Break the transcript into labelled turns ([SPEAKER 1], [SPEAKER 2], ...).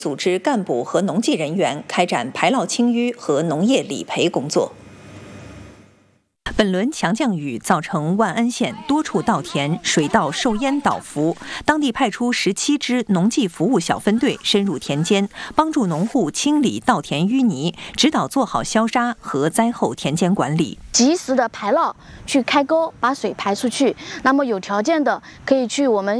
[SPEAKER 1] 组织干部和农技人员开展排涝清淤和农业理赔工作。本轮强降雨造成万安县多处稻田水稻受淹倒伏，当地派出17支农技服务小分队深入田间，帮助农户清理稻田淤泥，指导做好消杀和灾后田间管理，
[SPEAKER 2] 及时的排涝，去开沟把水排出去。那么有条件的可以去我们